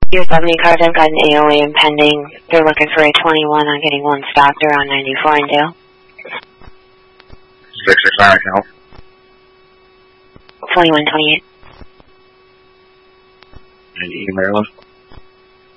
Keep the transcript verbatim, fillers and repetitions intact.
U S seventy cars, I've got an A O A impending. They're looking for a twenty-one on getting one stopped around ninety-four in Dale. six six nine, I can help. forty-one twenty-eight. And E, Maryland.